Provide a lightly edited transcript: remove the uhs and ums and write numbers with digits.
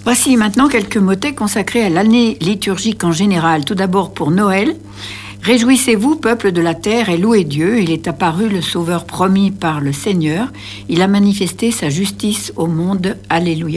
Voici maintenant quelques motets consacrés à l'année liturgique en général. Tout d'abord pour Noël. Réjouissez-vous, peuple de la terre, et louez Dieu. Il est apparu le Sauveur promis par le Seigneur. Il a manifesté sa justice au monde. Alléluia.